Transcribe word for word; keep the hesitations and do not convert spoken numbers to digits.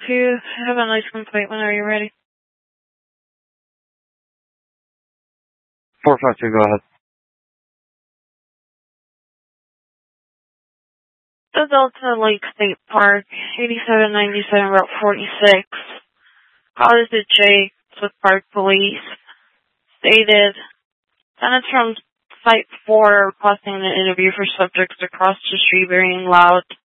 you have a nice complaint whenever you're ready. four five two, go ahead. The Delta Lake State Park, eighty-seven ninety-seven Route forty-six. Call is to Jake with Park Police. Stated, tenants from Site four requesting an interview for subjects across the street being loud.